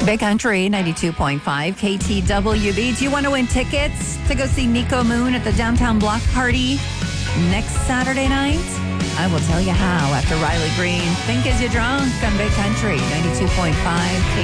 Big Country 92.5 KTWB. Do you want to win tickets to go see Nico Moon at the Downtown Block Party next Saturday night? I will tell you how after Riley Green. Think Is You Drunk on Big Country 92.5